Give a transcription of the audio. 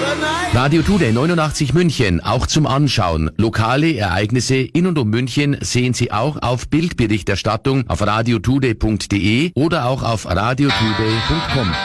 Radio Today 89 München, auch zum Anschauen. Lokale Ereignisse in und um München sehen Sie auch auf Bildberichterstattung auf radiotoday.de oder auch auf radiotoday.com.